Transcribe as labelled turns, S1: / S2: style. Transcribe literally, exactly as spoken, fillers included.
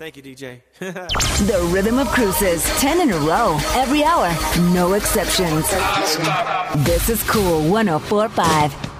S1: Thank you, D J.
S2: The Rhythm of Cruises, ten in a row, every hour, no exceptions. This is Cool one oh four point five.